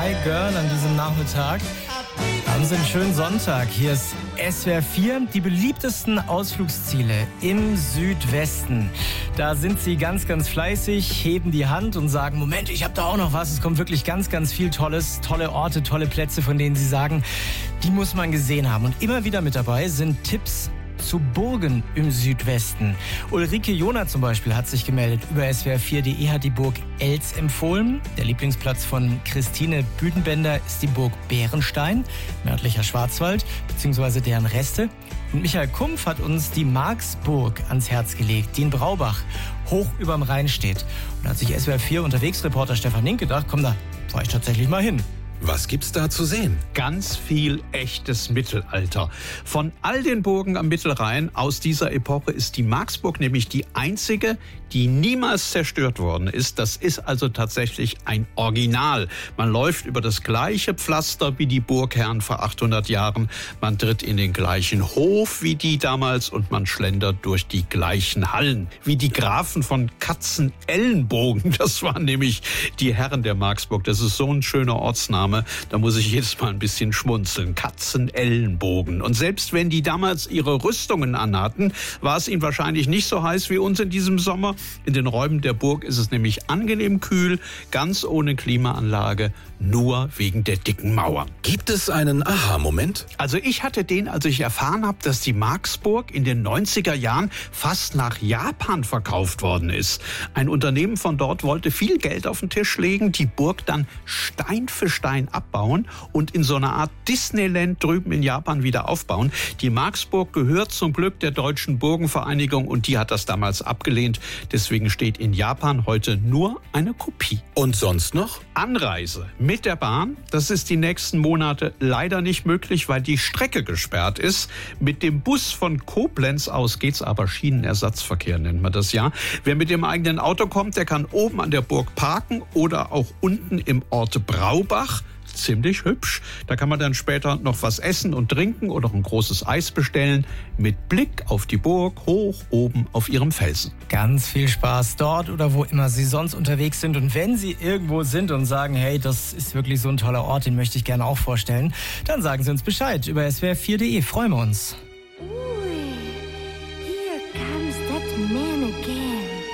My Girl an diesem Nachmittag. Haben Sie einen schönen Sonntag. Hier ist SWR 4, die beliebtesten Ausflugsziele im Südwesten. Da sind Sie ganz, ganz fleißig, heben die Hand und sagen, Moment, ich habe da auch noch was. Es kommt wirklich ganz, ganz viel Tolles, tolle Orte, tolle Plätze, von denen Sie sagen, die muss man gesehen haben. Und immer wieder mit dabei sind Tipps zu Burgen im Südwesten. Ulrike Jona zum Beispiel hat sich gemeldet. Über swr4.de hat die Burg Elz empfohlen. Der Lieblingsplatz von Christine Büdenbender ist die Burg Bärenstein, nördlicher Schwarzwald, beziehungsweise deren Reste. Und Michael Kumpf hat uns die Marksburg ans Herz gelegt, die in Braubach hoch überm Rhein steht. Und da hat sich SWR4 Unterwegsreporter Stefan Link gedacht, komm, da fahr ich tatsächlich mal hin. Was gibt's da zu sehen? Ganz viel echtes Mittelalter. Von all den Burgen am Mittelrhein aus dieser Epoche ist die Marksburg nämlich die einzige, die niemals zerstört worden ist. Das ist also tatsächlich ein Original. Man läuft über das gleiche Pflaster wie die Burgherren vor 800 Jahren. Man tritt in den gleichen Hof wie die damals und man schlendert durch die gleichen Hallen. Wie die Grafen von Katzenellenbogen. Das waren nämlich die Herren der Marksburg. Das ist so ein schöner Ortsname. Da muss ich jedes Mal ein bisschen schmunzeln. Katzenellenbogen. Und selbst wenn die damals ihre Rüstungen anhatten, war es ihnen wahrscheinlich nicht so heiß wie uns in diesem Sommer. In den Räumen der Burg ist es nämlich angenehm kühl, ganz ohne Klimaanlage, nur wegen der dicken Mauern. Gibt es einen Aha-Moment? Also ich hatte den, als ich erfahren habe, dass die Marksburg in den 90er Jahren fast nach Japan verkauft worden ist. Ein Unternehmen von dort wollte viel Geld auf den Tisch legen, die Burg dann Stein für Stein abbauen und in so einer Art Disneyland drüben in Japan wieder aufbauen. Die Marksburg gehört zum Glück der Deutschen Burgenvereinigung und die hat das damals abgelehnt. Deswegen steht in Japan heute nur eine Kopie. Und sonst noch? Anreise mit der Bahn, das ist die nächsten Monate leider nicht möglich, weil die Strecke gesperrt ist. Mit dem Bus von Koblenz aus geht's aber Schienenersatzverkehr, nennt man das ja. Wer mit dem eigenen Auto kommt, der kann oben an der Burg parken oder auch unten im Ort Braubach. Ziemlich hübsch. Da kann man dann später noch was essen und trinken oder ein großes Eis bestellen. Mit Blick auf die Burg, hoch oben auf ihrem Felsen. Ganz viel Spaß dort oder wo immer Sie sonst unterwegs sind. Und wenn Sie irgendwo sind und sagen, hey, das ist wirklich so ein toller Ort, den möchte ich gerne auch vorstellen, dann sagen Sie uns Bescheid über swr4.de. Freuen wir uns.